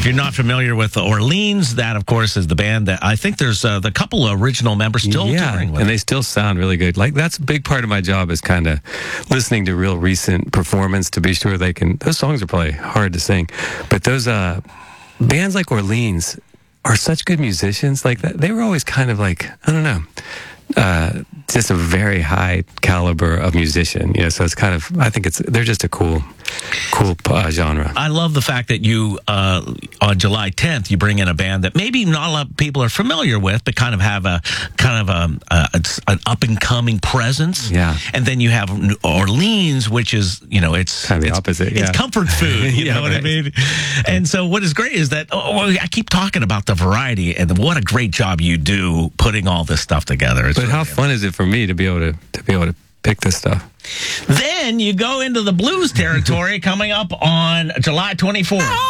you're not familiar with Orleans, that, of course, is the band that I think there's the couple of original members still touring with. And they still sound really good. Like, that's a big part of my job is kind of listening to real recent performance to be sure they can. Those songs are probably hard to sing, but those bands like Orleans are such good musicians. Like, they were always kind of like, I don't know, just a very high caliber of musician. So it's kind of, I think they're just a cool genre. I love the fact that you, on July 10th, you bring in a band that maybe not a lot of people are familiar with, but kind of have an up and coming presence. Yeah. And then you have Orleans, which is, it's kind of the opposite. It's comfort food. You know what I mean? And so what is great is that I keep talking about the variety and what a great job you do putting all this stuff together. But how fun is it for me to be able to pick this stuff? Then you go into the blues territory coming up on July 24th.